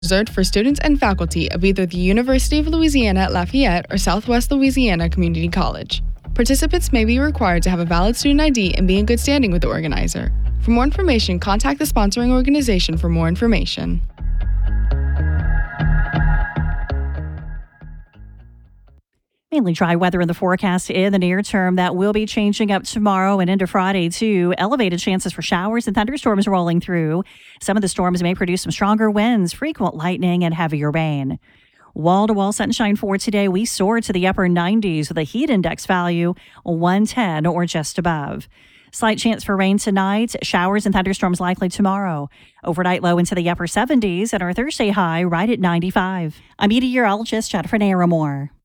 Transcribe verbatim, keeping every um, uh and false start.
reserved for students and faculty of either the University of Louisiana at Lafayette or Southwest Louisiana Community College. Participants may be required to have a valid student I D and be in good standing with the organizer. For more information, contact the sponsoring organization for more information. Mainly dry weather in the forecast in the near term. That will be changing up tomorrow and into Friday, too. Elevated chances for showers and thunderstorms rolling through. Some of the storms may produce some stronger winds, frequent lightning, and heavier rain. Wall-to-wall sunshine for today. We soar to the upper nineties with a heat index value one ten or just above. Slight chance for rain tonight. Showers and thunderstorms likely tomorrow. Overnight low into the upper seventies and our Thursday high right at ninety-five. I'm meteorologist Jennifer Naramore.